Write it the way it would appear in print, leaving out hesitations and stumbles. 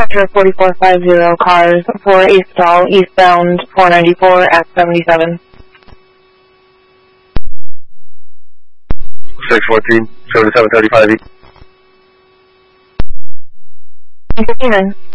Dispatcher 4450 cars for a stall eastbound 494 at 77. 614, 7735 E. 59.